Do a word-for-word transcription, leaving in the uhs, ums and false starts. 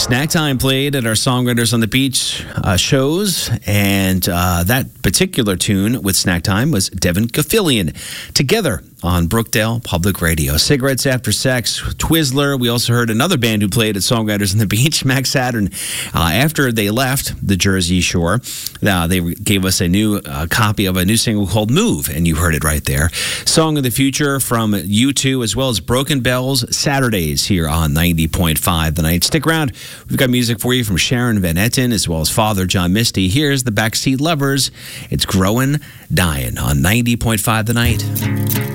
Snack Time played at our Songwriters on the Beach uh, shows, and uh, that particular tune with Snack Time was Devin Gafillion, Together on Brookdale Public Radio. Cigarettes After Sex, Twizzler. We also heard another band who played at Songwriters on the Beach, Max Saturn. Uh, after they left the Jersey Shore, uh, they gave us a new uh, copy of a new single called Move, and you heard it right there. Song of the Future from U two, as well as Broken Bells, Saturdays here on ninety point five The Night. Stick around. We've got music for you from Sharon Van Etten, as well as Father John Misty. Here's the Backseat Lovers. It's Growin' Dying on ninety point five The Night.